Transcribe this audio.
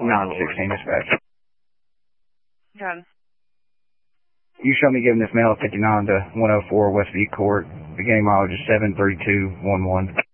916 dispatch. Got it. You show me giving this mail at 59 to 104 Westview Court. Beginning mileage is 73211.